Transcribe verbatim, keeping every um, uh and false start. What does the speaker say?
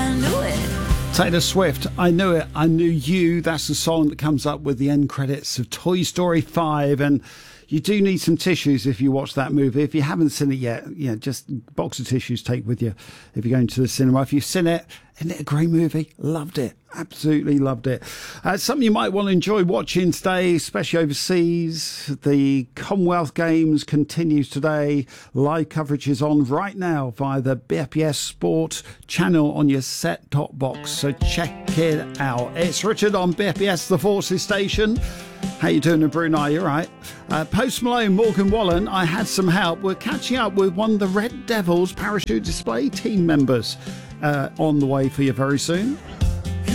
I knew it. Taylor Swift, I Knew It, I Knew You. That's the song that comes up with the end credits of Toy Story five. And you do need some tissues if you watch that movie. If you haven't seen it yet, yeah, just box of tissues take with you if you're going to the cinema. If you've seen it, isn't it a great movie? Loved it. Absolutely loved it. Uh, something you might want to enjoy watching today, especially overseas. The Commonwealth Games continues today. Live coverage is on right now via the B P S Sport channel on your set-top box. So check it out. It's Richard on B P S, the Forces Station. How you doing in Brunei? You all right? Uh, Post Malone, Morgan Wallen, I Had Some Help. We're catching up with one of the Red Devils parachute display team members uh, on the way for you very soon.